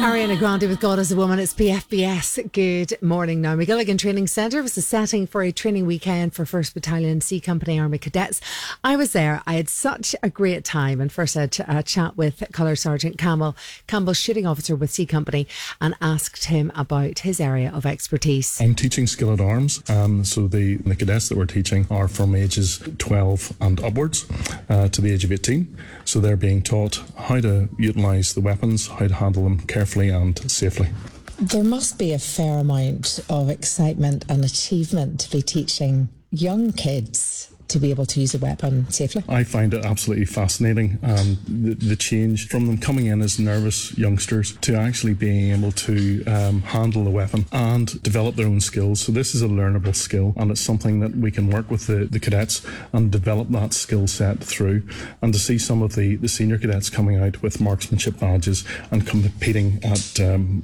Ariana Grande with God as a Woman. It's BFBS. Good morning. Naomi Gilligan Training Centre was the setting for a training weekend for 1st Battalion C Company Army Cadets. I was there. I had such a great time, and first I had a chat with Colour Sergeant Campbell, shooting officer with C Company, and asked him about his area of expertise. I'm teaching skill at arms, so the cadets that we're teaching are from ages 12 and upwards to the age of 18. So they're being taught how to utilise the weapons, how to handle them carefully and safely. There must be a fair amount of excitement and achievement to be teaching young kids to be able to use a weapon safely. I find it absolutely fascinating, the change from them coming in as nervous youngsters to actually being able to handle the weapon and develop their own skills. So this is a learnable skill, and it's something that we can work with the cadets and develop that skill set through. And to see some of the senior cadets coming out with marksmanship badges and competing at,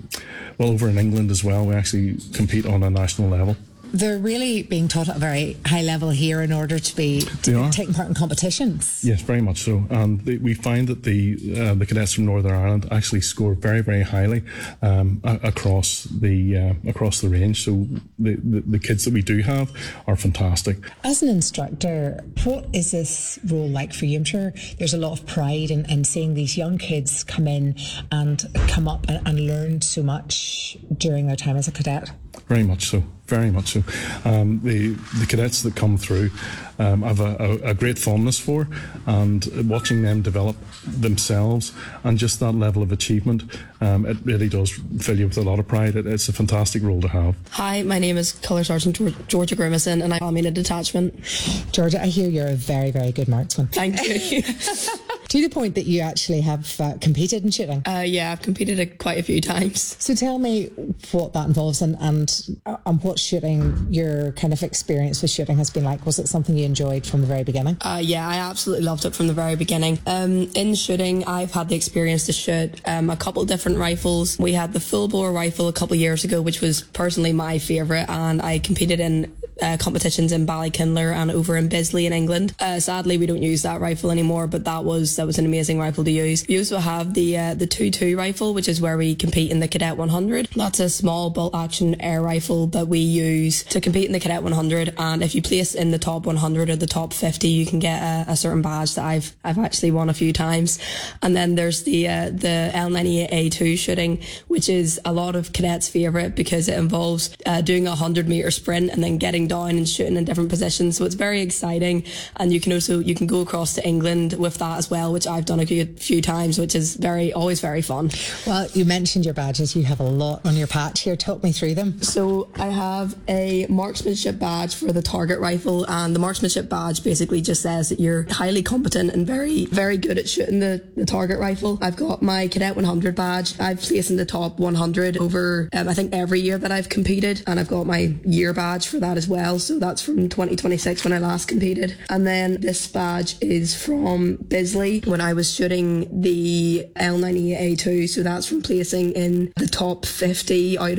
over in England as well, we actually compete on a national level. They're really being taught at a very high level here in order to be taking part in competitions. Yes, very much so. And we find that the cadets from Northern Ireland actually score very, very highly across the range. So the kids that we do have are fantastic. As an instructor, what is this role like for you? I'm sure there's a lot of pride in seeing these young kids come in and come up and learn so much during their time as a cadet. Very much so. Very much so. The cadets that come through have a great fondness for, and watching them develop themselves and just that level of achievement, it really does fill you with a lot of pride. It's a fantastic role to have. Hi, my name is Colour Sergeant Georgia Grimison, and I'm in a detachment. Georgia, I hear you're a very, very good marksman. Thank you. To the point that you actually have competed in shooting. Yeah, I've competed quite a few times. So tell me what that involves and what shooting, your kind of experience with shooting has been like. Was it something you enjoyed from the very beginning? Yeah, I absolutely loved it from the very beginning. In shooting, I've had the experience to shoot a couple of different rifles. We had the full bore rifle a couple of years ago, which was personally my favourite, and I competed in competitions in Ballykindler and over in Bisley in England. Sadly, we don't use that rifle anymore, but that was an amazing rifle to use. We also have the 2.2 rifle, which is where we compete in the Cadet 100. That's a small bolt action air rifle that we use to compete in the Cadet 100, and if you place in the top 100 or the top 50, you can get a certain badge that I've actually won a few times. And then there's the L98A2 shooting, which is a lot of cadets' favourite because it involves doing a 100-metre sprint and then getting down and shooting in different positions. So it's very exciting, and you can go across to England with that as well, which I've done a few times, which is always very fun. Well, you mentioned your badges. You have a lot on your patch here. Talk me through them. So I have a marksmanship badge for the target rifle, and the marksmanship badge basically just says that you're highly competent and very, very good at shooting the target rifle. I've got my Cadet 100 badge. I've placed in the top 100 over I think every year that I've competed, and I've got my year badge for that as well. So that's from 2026 when I last competed. And then this badge is from Bisley when I was shooting the L98A2. So that's from placing in the top 50 out